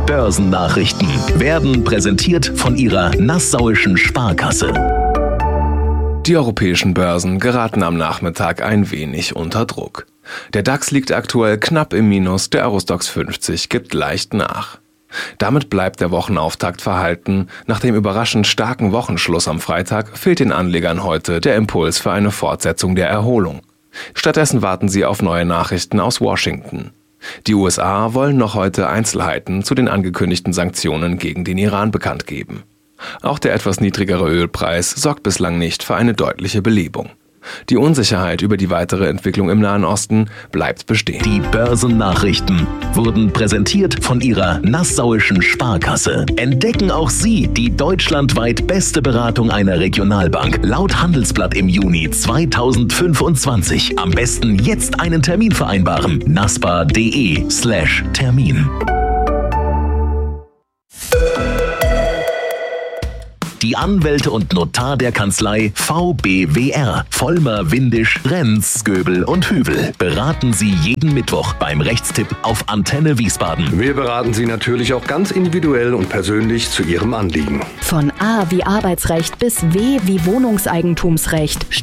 Börsennachrichten werden präsentiert von Ihrer Nassauischen Sparkasse. Die europäischen Börsen geraten am Nachmittag ein wenig unter Druck. Der DAX liegt aktuell knapp im Minus, der Eurostoxx 50 gibt leicht nach. Damit bleibt der Wochenauftakt verhalten. Nach dem überraschend starken Wochenschluss am Freitag fehlt den Anlegern heute der Impuls für eine Fortsetzung der Erholung. Stattdessen warten sie auf neue Nachrichten aus Washington. Die USA wollen noch heute Einzelheiten zu den angekündigten Sanktionen gegen den Iran bekannt geben. Auch der etwas niedrigere Ölpreis sorgt bislang nicht für eine deutliche Belebung. Die Unsicherheit über die weitere Entwicklung im Nahen Osten bleibt bestehen. Die Börsennachrichten wurden präsentiert von Ihrer Nassauischen Sparkasse. Entdecken auch Sie die deutschlandweit beste Beratung einer Regionalbank. Laut Handelsblatt im Juni 2025. Am besten jetzt einen Termin vereinbaren. naspa.de/Termin. Die Anwälte und Notar der Kanzlei VBWR, Vollmer, Windisch, Renz, Göbel und Hübel beraten Sie jeden Mittwoch beim Rechtstipp auf Antenne Wiesbaden. Wir beraten Sie natürlich auch ganz individuell und persönlich zu Ihrem Anliegen. Von A wie Arbeitsrecht bis W wie Wohnungseigentumsrecht.